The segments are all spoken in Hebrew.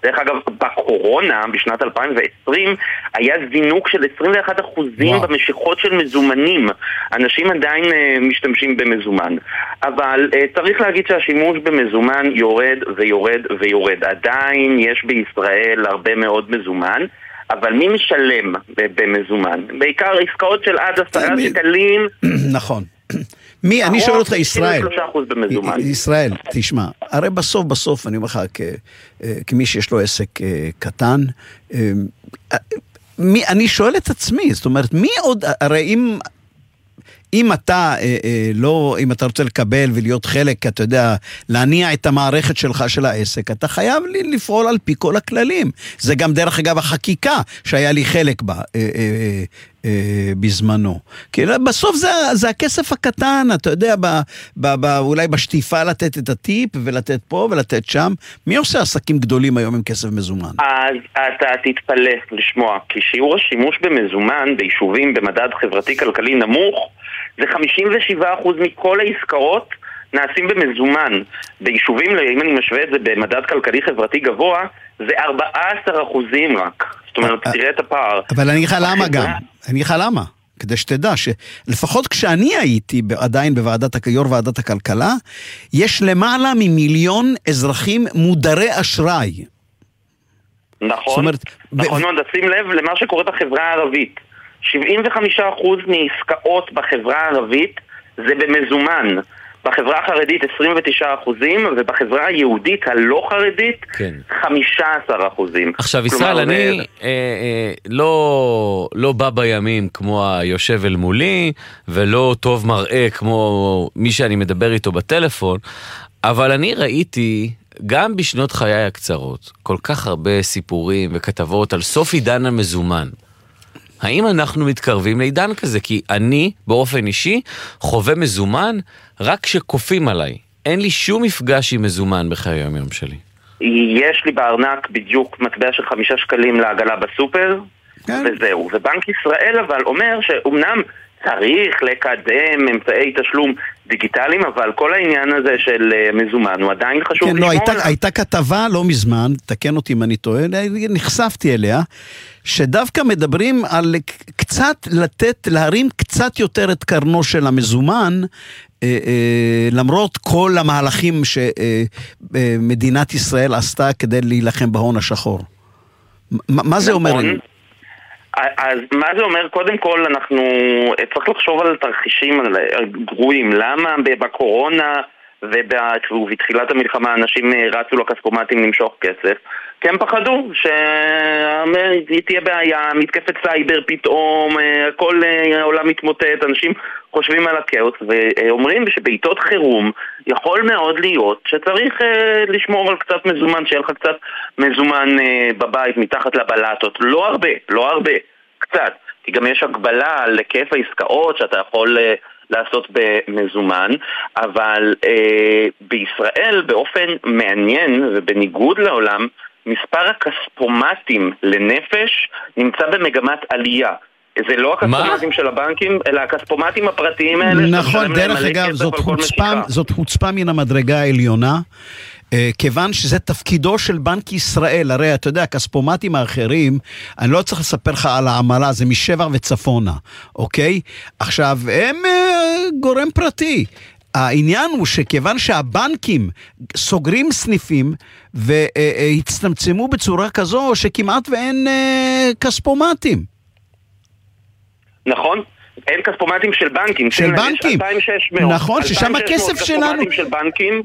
דרך אגב, בקורונה, בשנת 2020, היה זינוק של 21% במשיכות של מזומנים. אנשים עדיין משתמשים במזומן. אבל צריך להגיד שהשימוש במזומן יורד ויורד ויורד. עדיין יש בישראל הרבה מאוד מזומן, אבל מי משלם במזומן? בעיקר עסקאות של עד 10 שקלים. נכון. מי, אני שואל אותך, ישראל, תשמע, הרי בסוף, אני אומר לך, כמי שיש לו עסק קטן, אני שואל את עצמי, זאת אומרת, מי עוד, הרי אם אתה אם אתה רוצה לקבל ולהיות חלק, אתה יודע, להניע את המערכת שלך של העסק, אתה חייב לפעול על פי כל הכללים. זה גם דרך אגב החקיקה שהיה לי חלק בה בזמנו. כי בסוף זה הכסף הקטן, אתה יודע, אולי בשטיפה לתת את הטיפ ולתת פה ולתת שם. מי עושה עסקים גדולים היום עם כסף מזומן? אז אתה תתפלא לשמוע, כי שיעור השימוש במזומן ביישובים במדד חברתי-כלכלי נמוך, זה 57% מכל העסקאות נעשים במזומן. ביישובים, אם אני משווה את זה במדד כלכלי-חברתי גבוה, זה 14% רק. זאת אומרת, תראה את הפער. אבל אני אגיד לך למה. כדי שתדע שלפחות כשאני הייתי עדיין יו"ר ועדת הכלכלה, יש למעלה ממיליון אזרחים מודרי אשראי. נכון, נכון מאוד, שים לב למה שקורה בחברה הערבית. 75% מעסקאות בחברה הערבית זה במזומן. בחברה החרדית 29%, ובחברה היהודית הלא חרדית 15%. עכשיו ישראל, אני לא בא בימים כמו היושב אל מולי, ולא טוב מראה כמו מי שאני מדבר איתו בטלפון, אבל אני ראיתי גם בשנות חיי הקצרות כל כך הרבה סיפורים וכתבות על סוף עידן המזומן. האם אנחנו מתקרבים לעידן כזה? כי אני, באופן אישי, חווה מזומן רק כשקופים עליי. אין לי שום מפגש עם מזומן בחיי היום שלי. יש לי בארנק בדיוק מטבע של 5 שקלים לעגלה בסופר, וזהו. ובנק ישראל אבל אומר שאומנם צריך לקדם אמצעי תשלום דיגיטליים, אבל כל העניין הזה של מזומן הוא עדיין חשוב לשמור עליו. הייתה כתבה לא מזמן, תקן אותי אם אני טועה, נחשפתי אליה, שדווקא מדברים על קצת להרים קצת יותר את קרנו של המזומן, למרות כל המהלכים שמדינת ישראל עשתה כדי להילחם בהון השחור. מה זה אומר? אז מה זה אומר? קודם כל אנחנו צריך לחשוב על תרחישים גרועים. למה בקורונה ובתחילת המלחמה אנשים רצו לכספומטים למשוך כסף? כי הם פחדו שתהיה בעיה, מתקפת סייבר פתאום, כל העולם מתמוטט, אנשים חושבים על הכאוס ואומרים שבעיתות חירום יכול מאוד להיות שצריך לשמור על קצת מזומן, שיהיה לך קצת מזומן בבית מתחת לבלטות. לא הרבה, קצת. כי גם יש הגבלה על היקף העסקאות שאתה יכול לעשות במזומן, אבל בישראל באופן מעניין ובניגוד לעולם, מספר הכספומטים לנפש נמצא במגמת עלייה. זה לא הכספומטים של הבנקים, אלא הכספומטים הפרטיים האלה. נכון, דרך אגב, זאת חוצפה מן המדרגה העליונה, כיוון שזה תפקידו של בנק ישראל. הרי אתה יודע, הכספומטים האחרים, אני לא צריך לספר לך על העמלה, זה משבע וצפונה, אוקיי? עכשיו, הם גורם פרטי. העניין הוא שכיוון שהבנקים סוגרים סניפים והצטמצמו בצורה כזו שכמעט ואין כספומטים. נכון, אין כספומטים של בנקים. של בנקים. 2,600. נכון, ששם הכסף שלנו. כספומטים של בנקים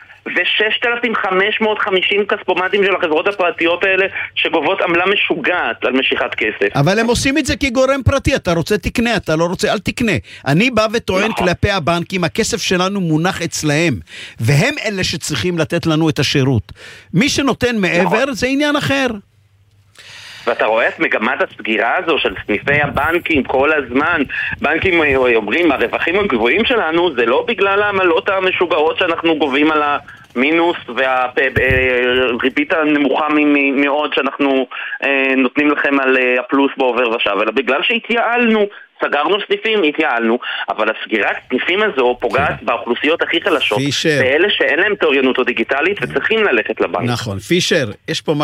ו6,550 כספומטים של החברות הפרטיות האלה שגובות עמלה משוגעת על משיכת כסף. אבל הם עושים את זה כגורם פרטי, אתה רוצה תקנה, אתה לא רוצה אל תקנה. אני בא וטוען כלפי הבנקים, הכסף שלנו מונח אצלהם, והם אלה שצריכים לתת לנו את השירות. מי שנותן מעבר זה עניין אחר. ואתה רואה את מגמת הסגירה הזו של סניפי הבנקים כל הזמן. בנקים אומרים, הרווחים הגבוהים שלנו זה לא בגלל העמלות המשוגעות שאנחנו גובים על המינוס והריבית הנמוכה מאוד שאנחנו נותנים לכם על הפלוס בעובר ושב, אלא בגלל שהתייעלנו, סגרנו סניפים, התייעלנו, אבל הסגירת סניפים הזו פוגעת באוכלוסיות הכי חלשות, באלה שאין להם תאוריינות או דיגיטלית וצריכים ללכת לבנק. נכון, פישר, יש פה